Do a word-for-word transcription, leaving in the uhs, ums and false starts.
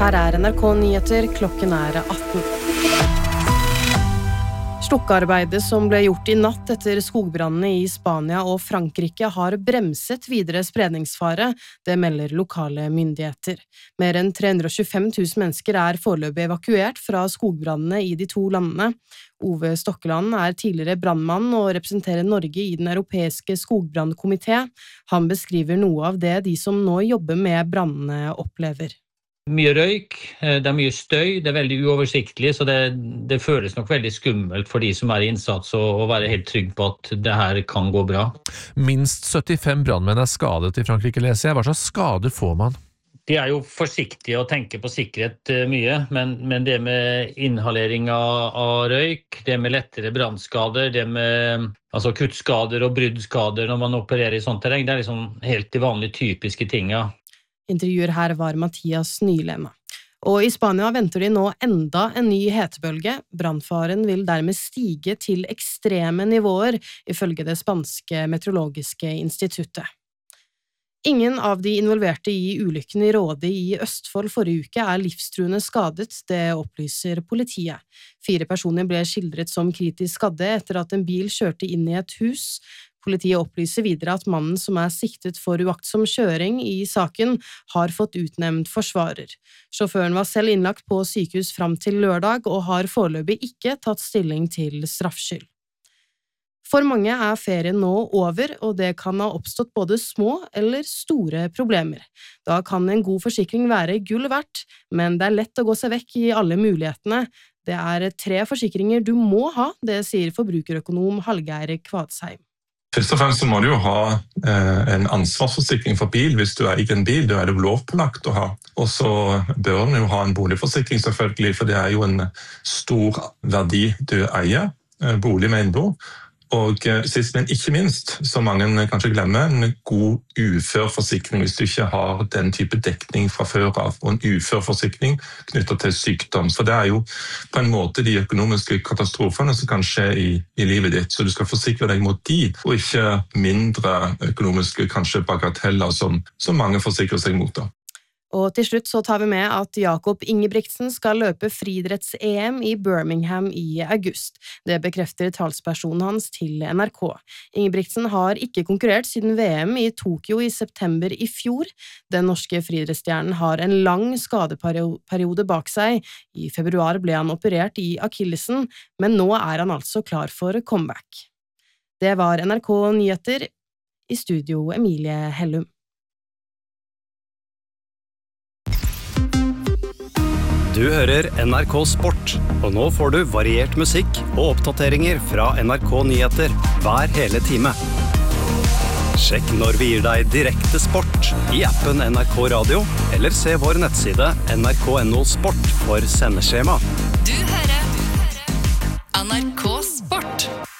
Her er N R K Nyheter, klokken er atten. Slukkearbeidet som ble gjort i natt etter skogbrannene i Spania og Frankrike har bremset videre spredningsfare, det melder lokale myndigheter. Mer enn tre hundre og tjuefem tusen mennesker er foreløpig evakuert fra skogbrannene i de to landene. Ove Stokkeland er tidligere brannmann og representerer Norge i den europeiske skogbrannkomité. Han beskriver noe av det de som nå jobber med brannene opplever. Mye røyk, det er mye støy, det er veldig uoversiktlig, så det, det føles nok veldig skummelt for de som er i innsats å være helt trygg på at det her kan gå bra. Minst syttifem brannmenn er skadet i Frankrike, leser jeg. Hva slags skader får man? De er jo forsiktige og tenker på sikkerhet mye, men, men det med inhalering av, av røyk, det med lettere brannskader, det med altså kuttskader og bruddskader når man opererer i sånt terreng, det er liksom helt de vanlige typiske tingene. Intervjuer her var Mathias Nylema. Og i Spania venter de nå enda en ny hetebølge. Brannfaren vil dermed stige til ekstreme nivåer, ifølge det spanske meteorologiske instituttet. Ingen av de involverte i ulykken i Råde i Østfold forrige uke er livstruende skadet, det opplyser politiet. Fire personer ble skildret som kritisk skadde etter at en bil kjørte inn i et hus. Politiet opplyser videre at mannen som er siktet for uaktsom kjøring i saken har fått utnevnt forsvarer. Sjåføren var selv innlagt på sykehus fram til lørdag og har foreløpig ikke tatt stilling til straffskyld. For mange er ferien nå over, og det kan ha oppstått både små eller store problemer. Da kan en god forsikring være gull verdt, men det er lett å gå seg vekk i alle mulighetene. Det er tre forsikringer du må ha, det sier forbrukerøkonom Hallgeir Kvadsheim. Først og fremst så må du jo ha eh, en ansvarsforsikring for bil. Hvis du eier en bil, da er det lovpålagt å ha. Og så bør du jo ha en boligforsikring selvfølgelig, for det er jo en stor verdi du eier, eh, bolig med innbo. Og eh, sist, men ikke minst, så mange kanskje glemmer, en god uførforsikring hvis du ikke har den type dekning fra før av. Og en uførforsikring knyttet til sykdom. Så det er jo på en måte de økonomiske katastrofene som kan skje i, i livet ditt. Så du skal forsikre deg mot de, og ikke mindre økonomiske kanskje bagateller som, som mange forsikrer seg mot da. Og til slutt så tar vi med at Jakob Ingebrigtsen skal løpe friidretts-E M i Birmingham i august. Det bekrefter talspersonen hans til N R K. Ingebrigtsen har ikke konkurrert siden V M i Tokyo i september i fjor. Den norske friidrettsstjernen har en lang skadeperiode bak seg. I februar ble han operert i akillesen, men nå er han altså klar for comeback. Det var N R K Nyheter. I studio Emilie Hellum. Du hører N R K Sport, og nå får du variert musikk og oppdateringer fra N R K Nyheter hver hele time. Sjekk når vi gir deg direkte sport i appen N R K Radio, eller se vår nettside N R K punktum no sport for sendeskjema. Du hører N R K